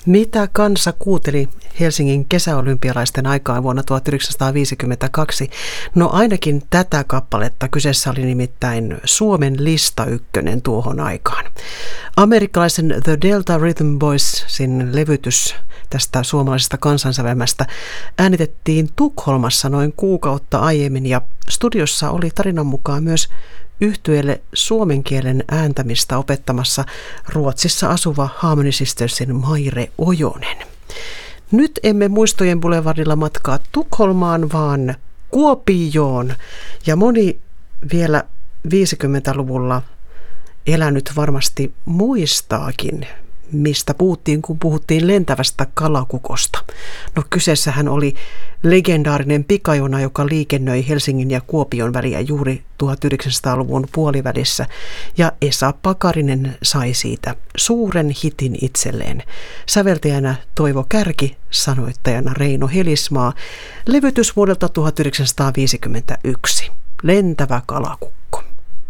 Mitä kansa kuunteli Helsingin kesäolympialaisten aikaan vuonna 1952? No ainakin tätä kappaletta. Kyseessä oli nimittäin Suomen lista ykkönen tuohon aikaan. Amerikkalaisen The Delta Rhythm Boysin levytys tästä suomalaisesta kansansävelmästä äänitettiin Tukholmassa noin kuukautta aiemmin ja studiossa oli tarinan mukaan myös yhtyeelle suomen kielen ääntämistä opettamassa Ruotsissa asuva Harmony Sistersin Maire Ojonen. Nyt emme muistojen boulevardilla matkaa Tukholmaan, vaan Kuopioon. Ja moni vielä 50-luvulla elänyt varmasti muistaakin, mistä puhuttiin, kun puhuttiin lentävästä kalakukosta. No kyseessähän oli legendaarinen pikajuna, joka liikennöi Helsingin ja Kuopion väliä juuri 1900-luvun puolivälissä, ja Esa Pakarinen sai siitä suuren hitin itselleen. Säveltäjänä Toivo Kärki, sanoittajana Reino Helismaa, levytys vuodelta 1951, Lentävä kalakukko.